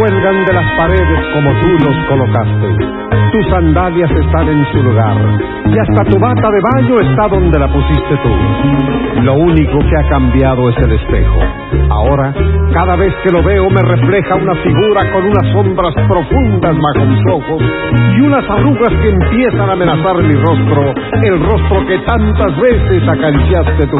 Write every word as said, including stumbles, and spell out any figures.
cuelgan de las paredes como tú los colocaste. Tus sandalias están en su lugar y hasta tu bata de baño está donde la pusiste tú. Lo único que ha cambiado es el espejo. Ahora, cada vez que lo veo me refleja una figura con unas sombras profundas bajo mis ojos y unas arrugas que empiezan a amenazar mi rostro, el rostro que tantas veces acariciaste tú.